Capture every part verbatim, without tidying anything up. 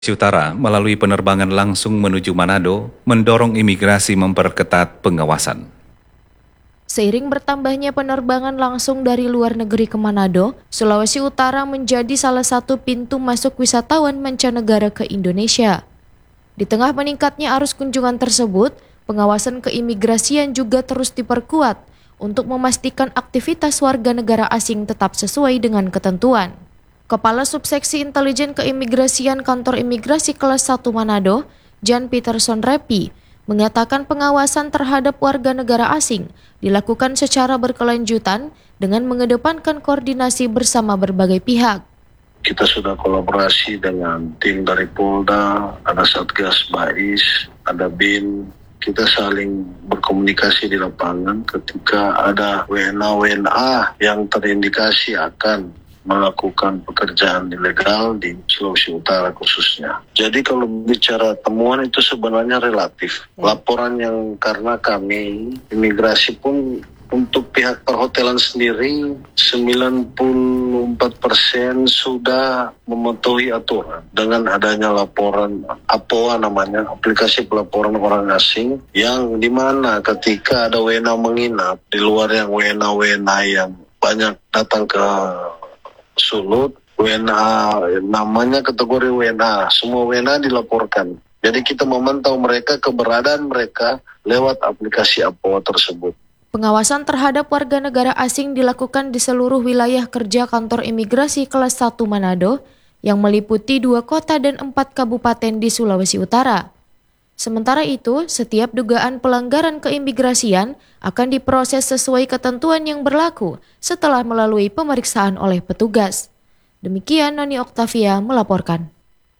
Sulawesi Utara melalui penerbangan langsung menuju Manado mendorong imigrasi memperketat pengawasan. Seiring bertambahnya penerbangan langsung dari luar negeri ke Manado, Sulawesi Utara menjadi salah satu pintu masuk wisatawan mancanegara ke Indonesia. Di tengah meningkatnya arus kunjungan tersebut, pengawasan keimigrasian juga terus diperkuat untuk memastikan aktivitas warga negara asing tetap sesuai dengan ketentuan. Kepala Subseksi Intelijen Keimigrasian Kantor Imigrasi Kelas satu Manado, Jan Peterson Repi, mengatakan pengawasan terhadap warga negara asing dilakukan secara berkelanjutan dengan mengedepankan koordinasi bersama berbagai pihak. Kita sudah kolaborasi dengan tim dari Polda, ada Satgas Bais, ada B I N. Kita saling berkomunikasi di lapangan ketika ada W N A W N A yang terindikasi akan melakukan pekerjaan ilegal di Sulawesi Utara khususnya. Jadi kalau bicara temuan itu sebenarnya relatif. Laporan yang karena kami imigrasi pun untuk pihak perhotelan sendiri sembilan puluh empat persen sudah mematuhi aturan. Dengan adanya laporan A P O A namanya, aplikasi pelaporan orang asing, yang dimana ketika ada W N A menginap di luar yang W N A W N A yang banyak datang ke Sulut, W N A namanya kategori W N A, semua W N A dilaporkan. Jadi kita memantau mereka, keberadaan mereka lewat aplikasi A P O A tersebut. Pengawasan terhadap warga negara asing dilakukan di seluruh wilayah kerja Kantor Imigrasi Kelas satu Manado yang meliputi dua kota dan empat kabupaten di Sulawesi Utara. Sementara itu, setiap dugaan pelanggaran keimigrasian akan diproses sesuai ketentuan yang berlaku setelah melalui pemeriksaan oleh petugas. Demikian Noni Oktavia melaporkan.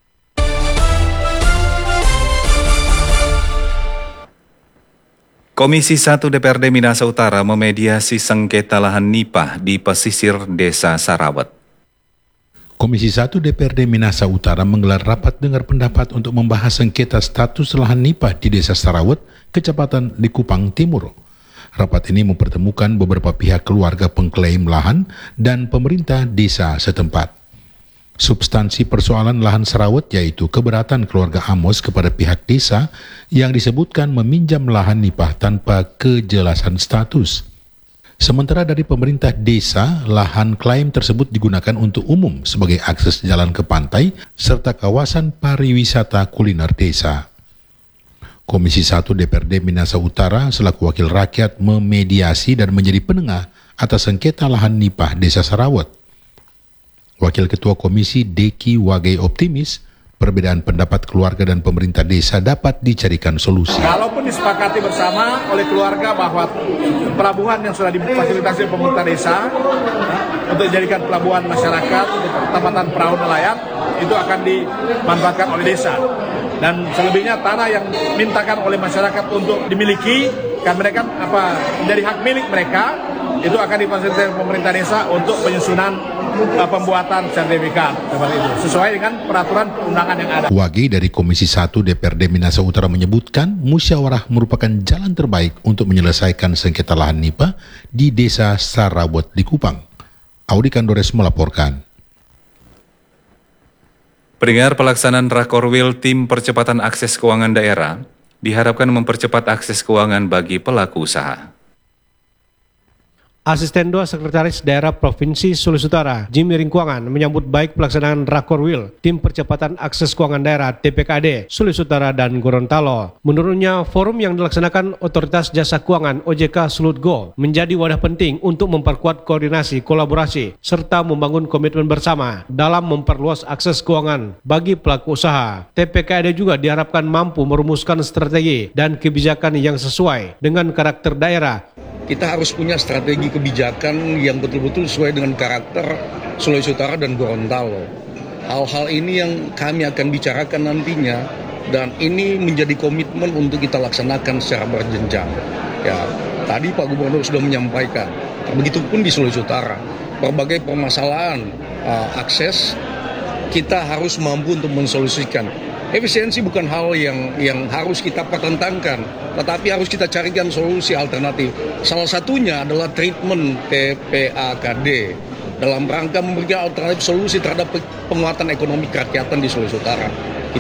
Komisi satu D P R D Minahasa Utara memediasi sengketa lahan nipah di pesisir Desa Sarawet. Komisi satu D P R D Minahasa Utara menggelar rapat dengar pendapat untuk membahas sengketa status lahan nipah di Desa Sarawet, Kecamatan Likupang Timur. Rapat ini mempertemukan beberapa pihak keluarga pengklaim lahan dan pemerintah desa setempat. Substansi persoalan lahan Sarawet yaitu keberatan keluarga Amos kepada pihak desa yang disebutkan meminjam lahan nipah tanpa kejelasan status. Sementara dari pemerintah desa, lahan klaim tersebut digunakan untuk umum sebagai akses jalan ke pantai serta kawasan pariwisata kuliner desa. Komisi satu D P R D Minahasa Utara selaku wakil rakyat memediasi dan menjadi penengah atas sengketa lahan nipah Desa Sarawet. Wakil Ketua Komisi Deki Wagai optimis perbedaan pendapat keluarga dan pemerintah desa dapat dicarikan solusi. Kalaupun disepakati bersama oleh keluarga bahwa pelabuhan yang sudah difasilitasi pemerintah desa untuk dijadikan pelabuhan masyarakat untuk tamatan perahu nelayan itu akan dimanfaatkan oleh desa. Dan selebihnya tanah yang mintakan oleh masyarakat untuk dimiliki kan mereka apa menjadi hak milik mereka itu akan difasilitasi pemerintah desa untuk penyusunan uh, pembuatan sertifikat seperti itu sesuai dengan peraturan perundangan yang ada. Wagi dari Komisi satu D P R D Minahasa Utara menyebutkan musyawarah merupakan jalan terbaik untuk menyelesaikan sengketa lahan nipah di Desa Sarawet Likupang. Audi Kandores melaporkan. Pendengar, pelaksanaan Rakorwil Tim Percepatan Akses Keuangan Daerah diharapkan mempercepat akses keuangan bagi pelaku usaha. Asisten Dua Sekretaris Daerah Provinsi Sulawesi Utara, Jimmy Ringkuangan, menyambut baik pelaksanaan Rakorwil, Tim Percepatan Akses Keuangan Daerah T P K D, Sulawesi Utara dan Gorontalo. Menurutnya, forum yang dilaksanakan Otoritas Jasa Keuangan O J K Sulutgo menjadi wadah penting untuk memperkuat koordinasi, kolaborasi, serta membangun komitmen bersama dalam memperluas akses keuangan bagi pelaku usaha. T P K D juga diharapkan mampu merumuskan strategi dan kebijakan yang sesuai dengan karakter daerah. Kita harus punya strategi kebijakan yang betul-betul sesuai dengan karakter Sulawesi Utara dan Gorontalo. Hal-hal ini yang kami akan bicarakan nantinya dan ini menjadi komitmen untuk kita laksanakan secara berjenjang. Ya, tadi Pak Gubernur sudah menyampaikan, begitupun di Sulawesi Utara, berbagai permasalahan uh, akses kita harus mampu untuk mensolusikan. Efisiensi bukan hal yang yang harus kita pertentangkan, tetapi harus kita carikan solusi alternatif. Salah satunya adalah treatment T P A K D dalam rangka memberikan alternatif solusi terhadap penguatan ekonomi kerakyatan di Sulawesi Utara.